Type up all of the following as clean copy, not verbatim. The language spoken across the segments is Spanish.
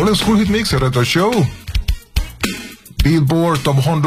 Old School Hit Mix, el Retro Show. Billboard Top 100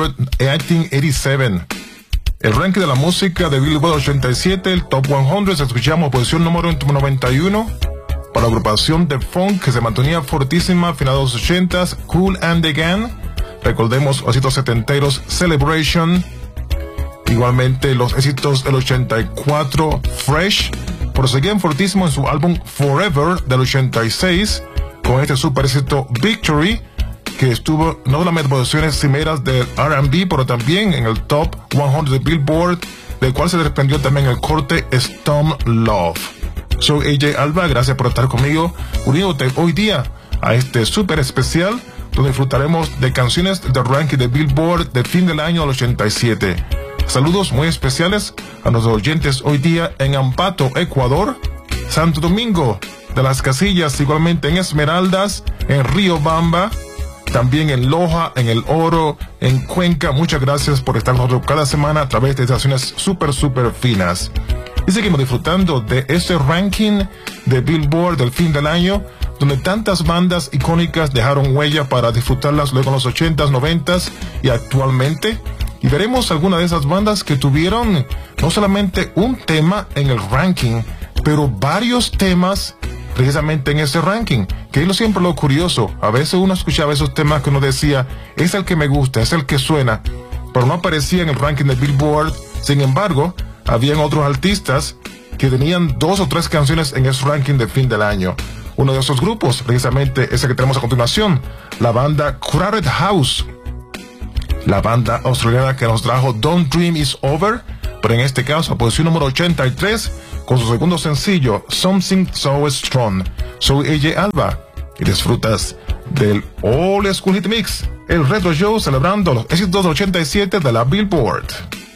1987. El ranking de la música de Billboard 87, el Top 100, escuchamos posición número 91 para la agrupación de funk que se mantenía fortísima a finales de los 80s, Kool and the Gang. Recordemos los éxitos setenteros, Celebration. Igualmente los éxitos del 84, Fresh. Proseguían fortísimo en su álbum Forever del 86 con este super éxito Victory, que estuvo no solamente en posiciones cimeras del R&B, pero también en el Top 100 de Billboard, del cual se desprendió también el corte Stone Love. Soy AJ Alba, gracias por estar conmigo, uniéndote hoy día a este super especial, donde disfrutaremos de canciones del ranking de Billboard de fin del año del 87. Saludos muy especiales a nuestros oyentes hoy día en Ambato, Ecuador, Santo Domingo de las Casillas, igualmente en Esmeraldas, en Riobamba, también en Loja, en El Oro, en Cuenca. Muchas gracias por estar con nosotros cada semana a través de estaciones súper finas. Y seguimos disfrutando de este ranking de Billboard del fin del año, donde tantas bandas icónicas dejaron huella para disfrutarlas luego en los 80s, 90s y actualmente. Y veremos algunas de esas bandas que tuvieron no solamente un tema en el ranking, pero varios temas precisamente en ese ranking, que es siempre lo curioso. A veces uno escuchaba esos temas que uno decía, es el que me gusta, es el que suena, pero no aparecía en el ranking de Billboard. Sin embargo, habían otros artistas que tenían 2 o 3 canciones en ese ranking de fin del año. Uno de esos grupos, precisamente ese que tenemos a continuación, la banda Crowded House, la banda australiana que nos trajo Don't Dream Is Over, pero en este caso a posición número 83, con su segundo sencillo, Something So Strong. Soy AJ Alba y disfrutas del Old School Hit Mix, el Retro Show celebrando los éxitos del 87 de la Billboard.